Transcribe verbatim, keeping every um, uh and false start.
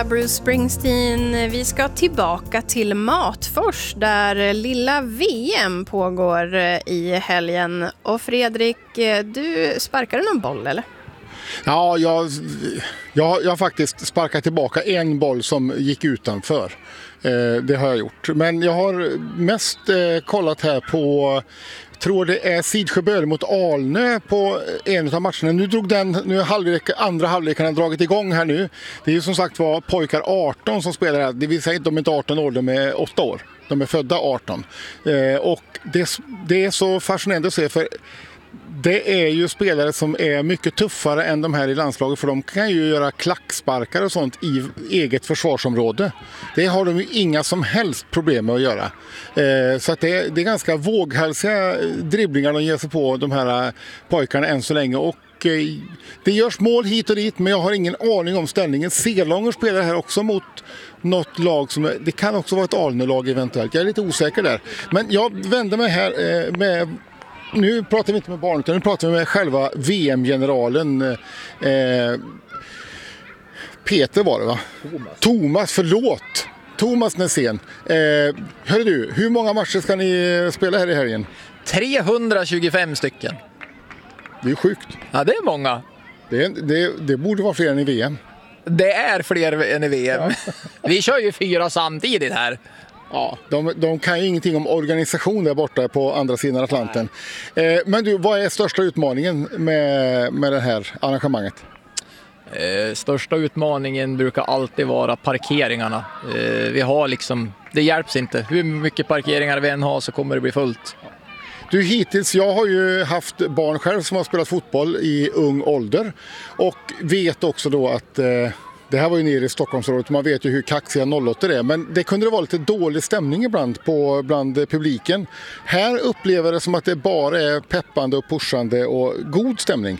Bruce Springsteen, vi ska tillbaka till Matfors där lilla V M pågår i helgen. Och Fredrik, du sparkade någon boll eller? Ja, jag, jag, jag har faktiskt sparkat tillbaka en boll som gick utanför. Eh, det har jag gjort. Men jag har mest eh, kollat här på, tror det är Sidsjöböle mot Alnö på en av matcherna. Nu drog den, nu är halvlek, andra halvleken har dragit igång här nu. Det är ju som sagt var pojkar arton som spelar här. Det vill säga att de är inte arton år, de är åtta år. De är födda arton. Eh, och det, det är så fascinerande att se, för det är ju spelare som är mycket tuffare än de här i landslaget, för de kan ju göra klacksparkar och sånt i eget försvarsområde. Det har de ju inga som helst problem med att göra. Eh, så att det, är, det är ganska våghalsiga dribblingar de ger sig på, de här pojkarna än så länge. Och eh, det görs mål hit och dit, men jag har ingen aning om ställningen. Selånger spelar här också mot något lag som, det kan också vara ett Alnö-lag eventuellt. Jag är lite osäker där. Men jag vänder mig här eh, med... Nu pratar vi inte med barn, utan nu pratar vi med själva V M-generalen. Eh, Peter var det va? Thomas. Thomas, förlåt. Thomas Nässén. Eh, hör du, hur många matcher ska ni spela här i helgen? trehundratjugofem stycken. Det är sjukt. Ja, det är många. Det, det, det borde vara fler än i V M. Det är fler än i V M. Ja. Vi kör ju fyra samtidigt här. Ja, de, de kan ju ingenting om organisation där borta på andra sidan Atlanten. Eh, men du, vad är största utmaningen med, med det här arrangemanget? Eh, största utmaningen brukar alltid vara parkeringarna. Eh, vi har liksom, det hjälps inte. Hur mycket parkeringar vi än har så kommer det bli fullt. Du, hittills, jag har ju haft barn själv som har spelat fotboll i ung ålder. Och vet också då att... Eh, Det här var ju nere i Stockholmsområdet, man vet ju hur kaxiga noll åtta är. Men det kunde det vara lite dålig stämning ibland på, bland publiken. Här upplever det som att det bara är peppande och pushande och god stämning.